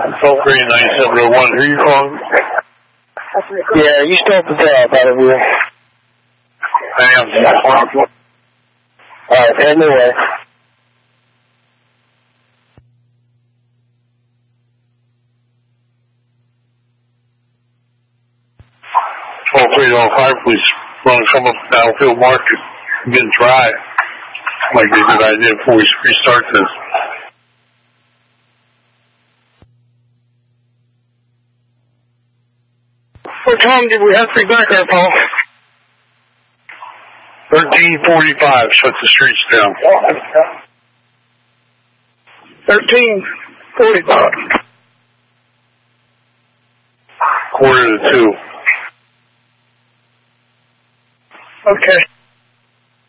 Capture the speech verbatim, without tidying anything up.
Toll free nine seven zero one. Who are you calling? Yeah, you still at the job, by the way. I am. Alright, send me away. Toll free oh five, please. Want to come up to Battlefield Market and get dry. Might be a good idea before we restart this. What time did we have to be back there, Paul? thirteen forty-five, shut the streets down. thirteen forty-five. Quarter to two. Okay.